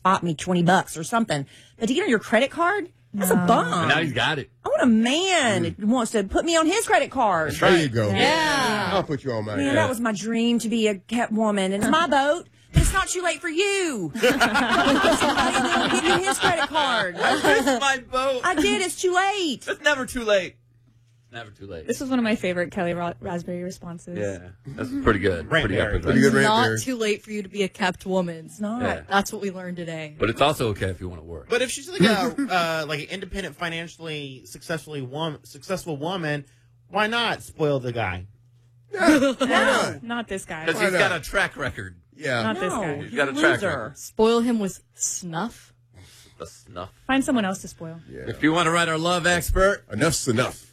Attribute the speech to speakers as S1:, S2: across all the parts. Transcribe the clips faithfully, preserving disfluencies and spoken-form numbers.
S1: spot me twenty bucks or something. But to get on your credit card, that's no. a bum.
S2: And now he's got it.
S1: I want a man mm. who wants to put me on his credit card.
S3: There right. you go.
S1: Yeah.
S3: yeah. I'll put you on mine.
S1: Man, yeah. that was my dream to be a kept woman. And it's my boat. But it's not too late for you. Somebody will give you his credit card.
S2: It's my boat.
S1: I did. It's too late.
S2: It's never too late. Never too late.
S4: This was one of my favorite Kelly Ra- Raspberry responses.
S2: Yeah, that's pretty good.
S5: Rant
S2: pretty
S5: Berry.
S2: good.
S5: Pretty good rant Not Berry. Too late for you to be a kept woman. It's not. Yeah. That's what we learned today.
S2: But it's also okay if you want to work.
S6: But if she's like a uh, like an independent, financially successfully woman, successful woman, why not spoil the guy?
S4: No, no, not this guy.
S2: Because he's got a track record.
S3: Yeah,
S4: not
S1: no,
S4: this guy.
S2: He's got a track record.
S5: Spoil him with snuff.
S2: The snuff.
S4: Find someone else to spoil.
S3: Yeah.
S2: If you want to write our love expert,
S3: enough's enough.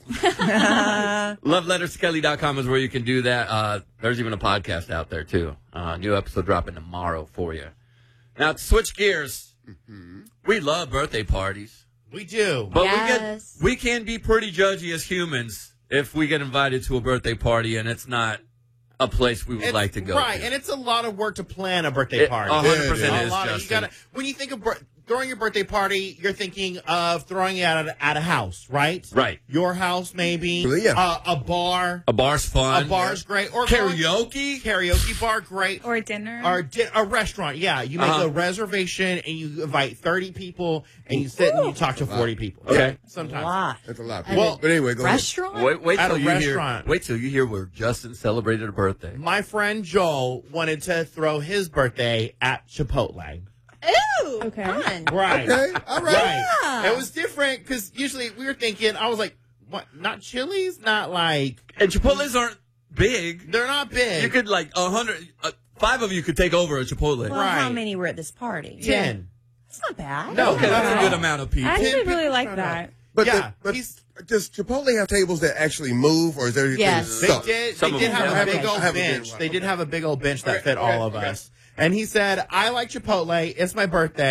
S2: love letters to kelly dot com is where you can do that. Uh, there's even a podcast out there, too. Uh, new episode dropping tomorrow for you. Now, to switch gears, mm-hmm. we love birthday parties.
S6: We do.
S2: But
S5: yes.
S2: we, get, we can be pretty judgy as humans if we get invited to a birthday party and it's not a place we would
S6: it's,
S2: like to go
S6: right,
S2: to.
S6: and it's a lot of work to plan a birthday
S2: it,
S6: party.
S2: one hundred percent
S6: yeah,
S2: is,
S6: a lot of, you gotta, when you think of throwing your birthday party, you're thinking of throwing it at a, at a house, right?
S2: Right.
S6: Your house, maybe.
S3: Well, yeah.
S6: Uh, a bar.
S2: A bar's fun.
S6: A bar's
S2: yeah.
S6: great. Or
S2: karaoke.
S6: Going, karaoke bar, great.
S4: Or a dinner.
S6: Or di- a restaurant, yeah. You make
S2: uh-huh.
S6: a reservation and you invite thirty people and you sit and you talk to forty people.
S2: Okay.
S6: Sometimes.
S1: A lot.
S3: That's a lot.
S6: Well,
S3: but anyway, go
S5: restaurant?
S3: ahead.
S2: Wait, wait
S6: at
S2: till
S6: a
S2: you
S6: restaurant.
S2: hear. Wait till you hear where Justin celebrated a birthday.
S6: My friend Joel wanted to throw his birthday at Chipotle.
S1: Ooh,
S4: okay.
S1: fun.
S6: Right.
S3: Okay, all right.
S6: Right.
S1: Yeah.
S6: It was different because usually we were thinking, I was like, what? Not Chili's? Not like.
S2: And Chipotle's aren't big.
S6: They're not big.
S2: You could like a hundred, uh, five of you could take over a Chipotle.
S1: Well,
S6: Right.
S1: how many were at this party?
S6: Ten.
S1: That's not bad.
S6: No,
S2: Okay, that's a
S6: no.
S2: good amount of people.
S4: I actually
S6: Ten
S4: really
S6: people
S4: like
S6: showed
S4: that.
S6: up.
S3: But,
S6: Yeah,
S3: the, but
S6: he's-
S3: does Chipotle have tables that actually move, or is there
S5: Yes.
S6: They
S3: stuff?
S6: did.
S2: Some
S6: They
S2: of
S6: did
S2: them
S6: have
S3: do.
S6: a
S3: I
S6: big
S3: haven't-
S6: old
S3: I haven't been
S6: bench.
S3: one.
S6: They did have a big old bench that
S3: Okay,
S6: fit all
S3: okay,
S6: of
S3: okay.
S6: us. And he said, "I like Chipotle. It's my birthday.